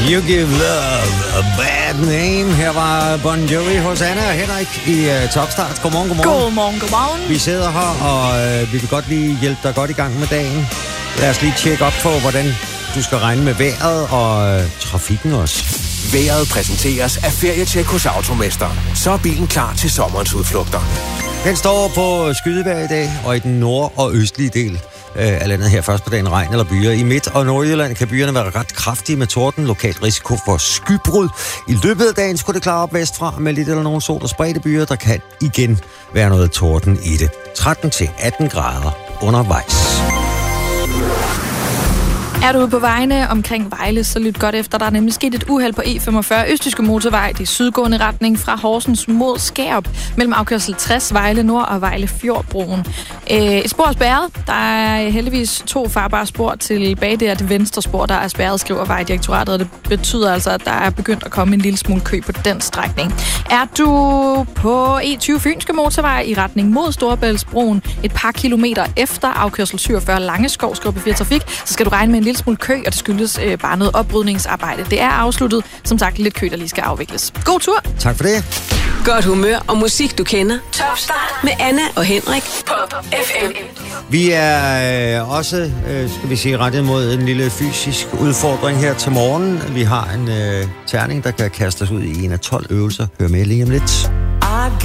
You Give Love a Bad Name. Her var Bon Jovi hos Anna og Henrik i Topstart. Godmorgen, godmorgen. Godmorgen. Vi sidder her, og vi vil godt lige hjælpe dig godt i gang med dagen. Lad os lige tjekke op på, hvordan du skal regne med vejret og trafikken også. Vejret præsenteres af Ferietjek hos Automester. Så er bilen klar til sommerens udflugter. Den står på skydevejr i dag, og i den nord- og østlige del af landet her først på dagen regn eller byer. I Midt- og Nordjylland kan byerne være ret kraftige med torden, lokalt risiko for skybrud. I løbet af dagen skulle det klare op vestfra med lidt eller nogen sol og spredte byer. Der kan igen være noget torden i det. 13-18 grader undervejs. Er du ude på vejene omkring Vejle, så lyt godt efter. Der er nemlig sket et uheld på E45 Østjyske Motorvej. Det er sydgående retning fra Horsens mod Skærup, mellem afkørsel 60 Vejle Nord og Vejle Fjordbroen. Et spor er spærret. Der er heldigvis 2 farbare spor tilbage. Det er det venstre spor, der er spærret, skriver Vejdirektoratet. Og det betyder altså, at der er begyndt at komme en lille smule kø på den strækning. Er du på E20 Fynske Motorvej i retning mod Storebæltsbroen et par kilometer efter afkørsel 47 Langeskov, skriver B4 Trafik, så skal du regne med en lille smule kø, og det skyldes bare noget oprydningsarbejde. Det er afsluttet. Som sagt, lidt kø, der lige skal afvikles. God tur! Tak for det. Godt humør og musik, du kender. Topstart med Anna og Henrik på FM. Vi er også, skal vi sige, rettet mod en lille fysisk udfordring her til morgen. Vi har en terning, der kan kaste os ud i en af 12 øvelser. Hør med lige om lidt.